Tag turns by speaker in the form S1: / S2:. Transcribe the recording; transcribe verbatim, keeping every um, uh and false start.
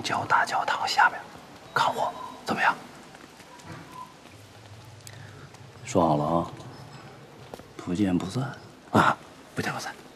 S1: 角大教堂下面看我，怎么样？说好了啊，不见不散
S2: 啊，
S1: 不见不散。